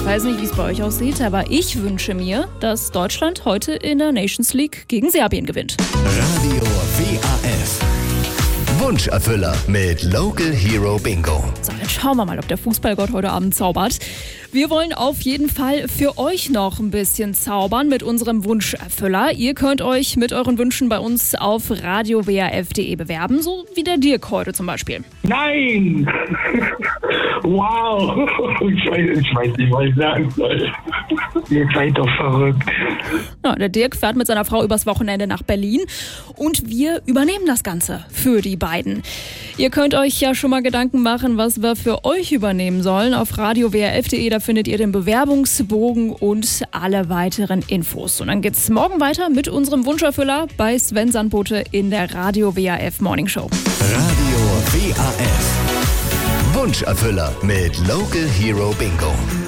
Ich weiß nicht, wie es bei euch aussieht, aber ich wünsche mir, dass Deutschland heute in der Nations League gegen Serbien gewinnt. Radio WAF. Wunscherfüller mit Local Hero Bingo. So, dann schauen wir mal, ob der Fußballgott heute Abend zaubert. Wir wollen auf jeden Fall für euch noch ein bisschen zaubern mit unserem Wunscherfüller. Ihr könnt euch mit euren Wünschen bei uns auf radiowaf.de bewerben, so wie der Dirk heute zum Beispiel. Nein! Wow! Ich weiß nicht, was ich sagen soll. Ihr seid doch verrückt. Ja, der Dirk fährt mit seiner Frau übers Wochenende nach Berlin und wir übernehmen das Ganze für die beiden. Ihr könnt euch ja schon mal Gedanken machen, was wir für euch übernehmen sollen. Auf radiowaf.de, da findet ihr den Bewerbungsbogen und alle weiteren Infos. Und dann geht's morgen weiter mit unserem Wunscherfüller bei Sven Sandbote in der Radio WAF Morning Show. Radio WAF. Wunscherfüller mit Local Hero Bingo.